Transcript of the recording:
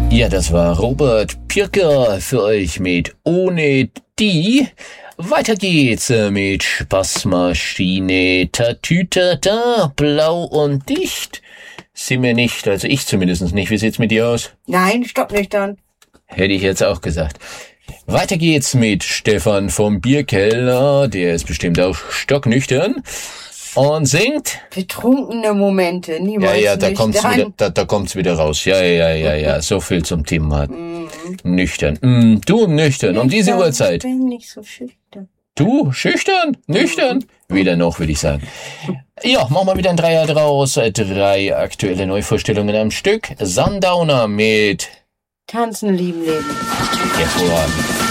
Ja, das war Robert Pirker für euch mit Ohne die. Weiter geht's mit Spaßmaschine. Tatütata, blau und dicht. Sind wir nicht, also ich zumindest nicht. Wie sieht's mit dir aus? Nein, stocknüchtern. Hätte ich jetzt auch gesagt. Weiter geht's mit Stefan vom Bierkeller. Der ist bestimmt auch stocknüchtern. Und singt? Betrunkene Momente, niemals Ja, da nüchtern. kommt's wieder raus. Ja. So viel zum Thema. Nüchtern. Du nüchtern. Um diese Uhrzeit. Ich bin nicht so schüchtern. Du, schüchtern? Nüchtern? Weder noch, würde ich sagen. Ja, machen wir wieder ein Dreier draus. 3 aktuelle Neuvorstellungen am Stück. Sundowner mit Tanzen, lieben, leben. Hervorragend.